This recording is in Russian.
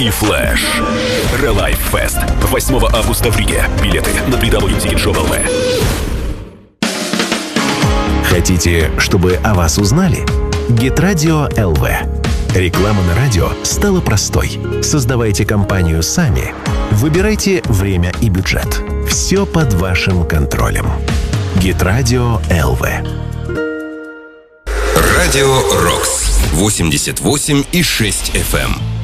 и флэш. Релайф Фест. 8 августа в Риге. Билеты на www.ticketshow.lv. Хотите, чтобы о вас узнали? Геtradio ЛВ. Реклама на радио стала простой. Создавайте компанию сами. Выбирайте время и бюджет. Все под вашим контролем. Геtradio ЛВ. Радио Рокс. 88,6 FM.